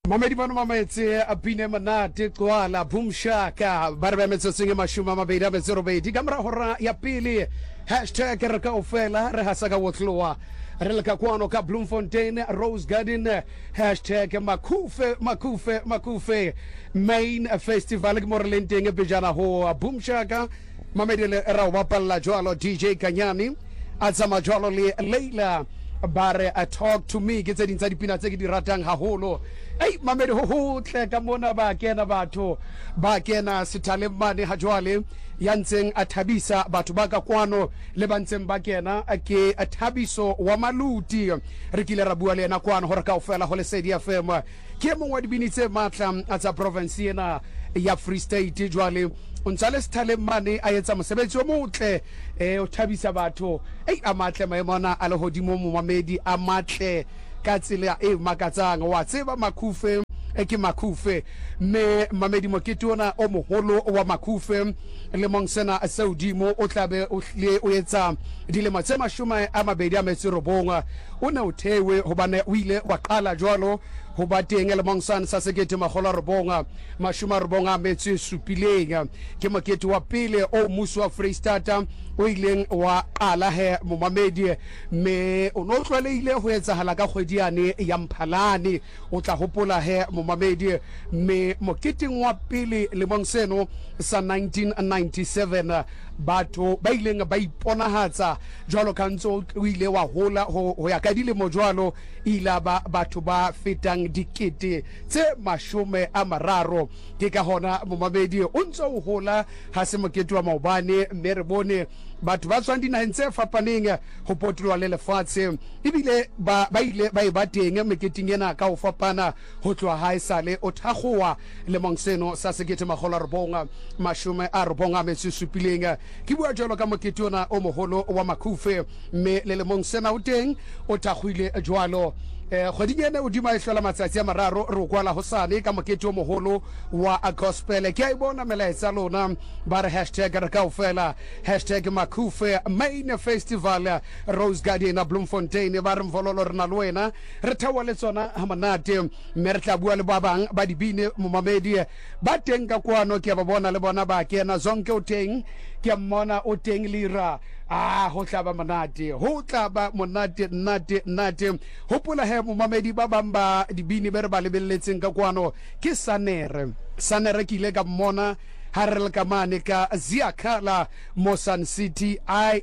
Mamedi bano mametse apine manate kwala bumshaka barbe metsosinge mashuma mabedi metsorobedi kamra hora ya pili #reka ofela re hasaka wotloa re leka kwano ka Bloemfontein Rose Garden #makufe main festival ke morelenteng bejana ho bumshaka mamedi le ra wapalla jwalo DJ Kanyani atsama jwalo le Leila bare talk to me ke tse dintsa dipina tse ke di ratang haholo mamedi ho tle ka mona ba kena batho ba kena sithale mane ha jwale ya ntseng a thabisa batho ba ka kwano le ba ntseng ba kena ke thabiso wa maluti re kile ra bua le ena kwano hore ka ofela ho Lesedi FM ke mongwe dibini tse matla a tsa province ena ya Free State jwale untsale sithale mane a etsa mosebetsi o motle o thabisa batho a matle maemona a le hodimo mo mamedi a matle ka tsela e makatsang wa tseba makufe ke makufe me mamedi mokete ona o moholo wa makufe le mongsena a Saudimo o tlabe o etsa dilema tse mashoma a mabedi a metserobonga o ne o thewe hobane o ile wa qala jwalo ho ba teng le mongsana sa sekete magolo robonga mashoma robonga metse supileng ke mokete wa pele o muso wa Free State o ileng wa qala he mo mamedi me o no tlweleile ho etsa hala ka kgwediane ya Mphalane o tla hopola he mo mamedi me moketing wa pele le mongseno sa 1997 batho ba ileng ba iponahatsa jwalo ka ntso o ile wa hola ho ya ka dilemo jwalo ila batho ba fetang dikete tse mashome a mararo ke ka hona mo mamedi o ntso o hola ha se mokete wa maobane mme re bone batho ba tswang dinaheng tse fapaneng ho potolwa le lefatshe ebile ba ile ba teng meketing ena ka ho fapana ho tloha ha esale o thakgowa le mongseno sa sekete magolo robonga mashome a robonga metsusupileng ke bua jalo ka mokete ona o moholo wa makufe mme le mongsena o teng o thakgwile jwalo kgodingene o dima ihlola matsatsi a mararo re kwala hosane ka mokete o moholo wa gospel ke a bona melaetsa lona bare #reka ofela #makufe main festival Rose Garden a Bloemfontein ba re mvololo rena le wena re thawa le tsona ha manate mme re tla bua le ba bang ba dibine mo mamedi ba teng ka kwano ke ba bona le bona ba kena zonke o teng ke mmona o teng lira ho tla ba monate nate hopola he mo mamedi ba bamba dibini be re ba lebelletseng ka kwano ke sanere ke ile ka mmona harel kamane ka Ziakala mo Sun City ai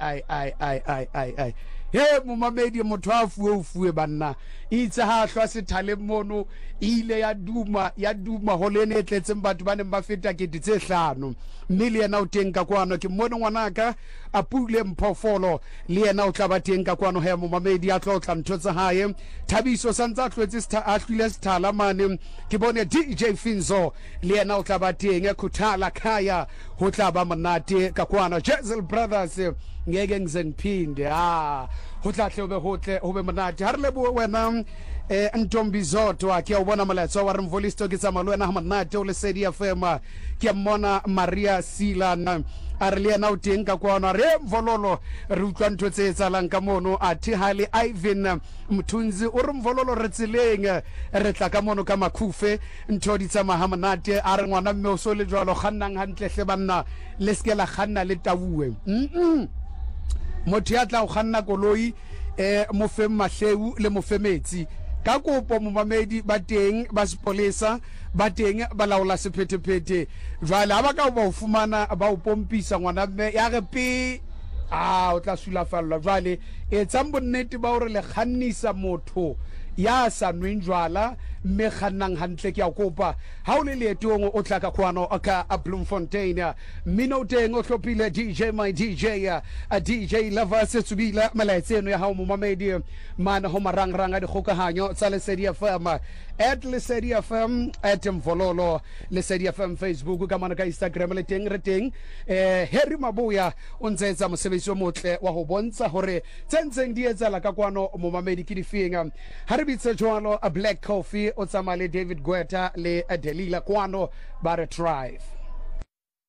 he mo mamedi motho a fuwe banna itse ha hlwa sethale mono ile ya duma ho lene etletseng batho ba neng ba feta ke ditse 5 mme le yena o teng ka kwano ke mmone ngwanaka a pule mphofolo le yena o tla ba teng ka kwano he mo mamedi a tlotla ntho tsa hae thabiso santsa tlwetse a hlwile sethala mane ke bone DJ Finzo le yena o tla ba teng Khuthala Khaya ho tla ba monate ka kwano Jezel Brothers ngeke ngizenphinde ho tla hle ho be monate ha re le bo wena Ntombi Zoto a ke o bona molatso wa re mvolisto ke tsamalo wena ha monate o Lesedi FM ke mmona Maria Silana a re le yena o teng ka kwana re mvololo re utlwa ntho tse etsalang ka mono a Thihali Ivan Mthunzi o re mvololo re tseleng re tla ka mono ka makufe ntho di tsama ha monate a re ngwana mme o so le jwalo khannang hantle hle banna le skela khanna le tabuwe motho ya tla o khanna koloi mo fem mahleu le mo femetsi ka kopo mo mamedi ba teng ba sepolesa ba teng ba laola sephetephete jwale ha ba ka ba o fumana ba o pompisa ngwana mme ya re pe o tla sulafallwa jwale etsang bonnete ba hore le khannisa motho ya sa nweng jwala mme khannang hantle ke a kopa ha o le leetong o tla ka kwano ka Bloemfontein mino teng o hlopile DJ my DJ a DJ Lover Setsubila malaetseno ya ha mo mamedi mana ho marangrang a dikgokahanyo tsa Lesedi FM @Lesedi FM @mvololo Lesedi FM Facebook ka mana ka Instagram le teng re teng Harry Mabuya o ntsetsa mosebetsi o motle wa ho bontsha hore tsentseng di etsala ka kwano mo mamedi ke difeng ha re bitse jwalo a Black Coffee o tsamale David Gweta le Adelila kwano bare drive